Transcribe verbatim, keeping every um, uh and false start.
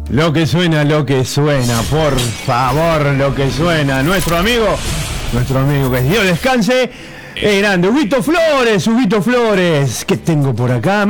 Lo que suena, lo que suena, por favor, lo que suena. Nuestro amigo, nuestro amigo, que Dios descanse. Es grande, Huguito Flores, Huguito Flores. ¿Qué tengo por acá?